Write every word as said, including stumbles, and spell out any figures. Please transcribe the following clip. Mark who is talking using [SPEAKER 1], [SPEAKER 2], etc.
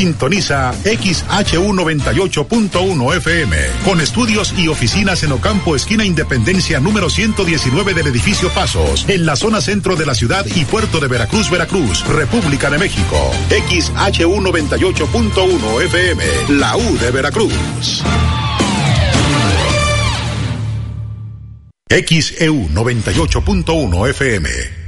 [SPEAKER 1] Sintoniza X H U noventa y ocho punto uno F M, con estudios y oficinas en Ocampo, esquina Independencia, número ciento diecinueve del edificio Pasos, en la zona centro de la ciudad y puerto de Veracruz, Veracruz, República de México. X H U noventa y ocho punto uno F M, la U de Veracruz. X E U noventa y ocho punto uno F M.